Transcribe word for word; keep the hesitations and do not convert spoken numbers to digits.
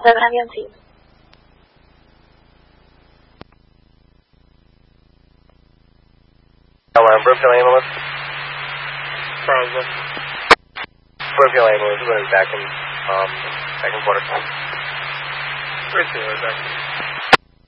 seven have you on scene. Alarm, Brookfield ambulance. Probably. Brookfield ambulance, we're going back in, um, second quarter. Where's the other back?